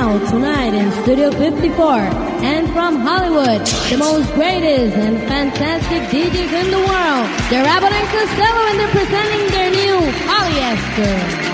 now, tonight in Studio 54, and from Hollywood, the most greatest and fantastic DJs in the world, they're Abbott and Costello, and they're presenting their new Polyester.